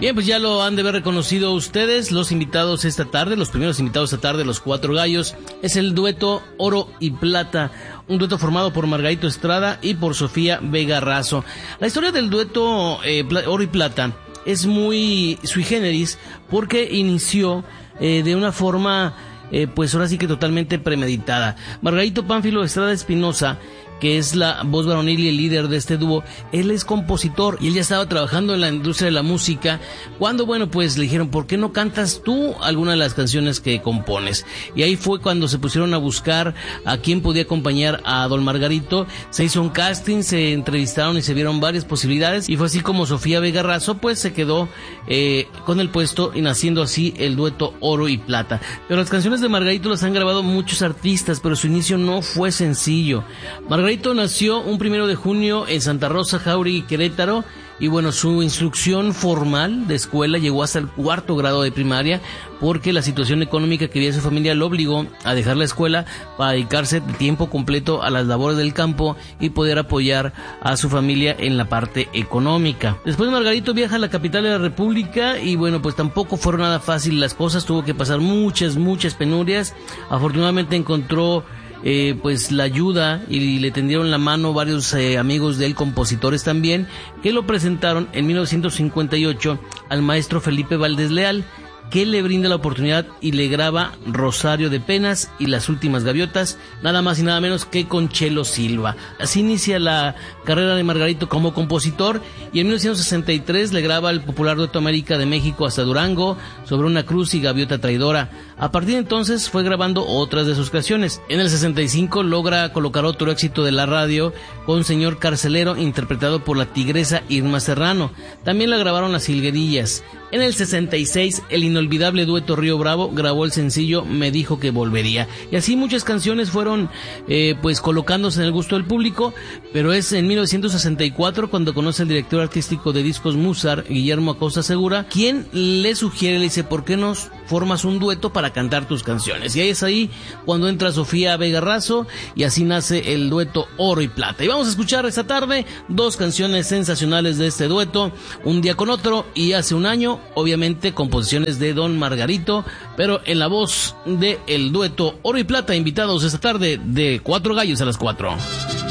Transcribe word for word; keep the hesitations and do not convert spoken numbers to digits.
Bien, pues ya lo han de haber reconocido ustedes, los invitados esta tarde, los primeros invitados esta tarde, los Cuatro Gallos, es el dueto Oro y Plata, un dueto formado por Margarito Estrada y por Sofía Vega Razo. La historia del dueto eh, Oro y Plata es muy sui generis porque inició eh, de una forma, eh, pues ahora sí que totalmente premeditada. Margarito Pánfilo Estrada Espinosa, que es la voz varonil y el líder de este dúo, él es compositor y él ya estaba trabajando en la industria de la música cuando, bueno, pues le dijeron, ¿por qué no cantas tú alguna de las canciones que compones? Y ahí fue cuando se pusieron a buscar a quién podía acompañar a don Margarito. Se hizo un casting, se entrevistaron y se vieron varias posibilidades y fue así como Sofía Vega Razo pues se quedó eh, con el puesto y naciendo así el dueto Oro y Plata. Pero las canciones de Margarito las han grabado muchos artistas, pero su inicio no fue sencillo. Margarito nació un primero de junio en Santa Rosa, Jauregui, Querétaro, y bueno, su instrucción formal de escuela llegó hasta el cuarto grado de primaria porque la situación económica que vivía su familia lo obligó a dejar la escuela para dedicarse de tiempo completo a las labores del campo y poder apoyar a su familia en la parte económica. Después Margarito viaja a la capital de la República y bueno, pues tampoco fueron nada fácil las cosas, tuvo que pasar muchas, muchas penurias. Afortunadamente encontró Eh, pues la ayuda y le tendieron la mano varios eh, amigos de él, compositores también, que lo presentaron en mil novecientos cincuenta y ocho al maestro Felipe Valdés Leal, que le brinda la oportunidad y le graba Rosario de Penas y Las Últimas Gaviotas, nada más y nada menos que con Chelo Silva. Así inicia la carrera de Margarito como compositor y en mil novecientos sesenta y tres le graba el popular dueto América de México hasta Durango, Sobre una cruz y Gaviota traidora. A partir de entonces fue grabando otras de sus canciones. En el sesenta y cinco logra colocar otro éxito de la radio con Señor Carcelero, interpretado por la tigresa Irma Serrano. También la grabaron Las Jilguerillas. En el sesenta y seis, el inolvidable dueto Río Bravo grabó el sencillo Me dijo que volvería. Y así muchas canciones fueron eh, pues colocándose en el gusto del público, pero es en mil novecientos sesenta y cuatro cuando conoce al director artístico de Discos Musar, Guillermo Acosta Segura, quien le sugiere, le dice, ¿por qué no formas un dueto para cantar tus canciones? Y ahí es ahí cuando entra Sofía Vega Razo y así nace el dueto Oro y Plata. Y vamos a escuchar esta tarde dos canciones sensacionales de este dueto, Un día con otro y Hace un año, obviamente composiciones de don Margarito, pero en la voz de el dueto Oro y Plata, invitados esta tarde de Cuatro Gallos a las cuatro.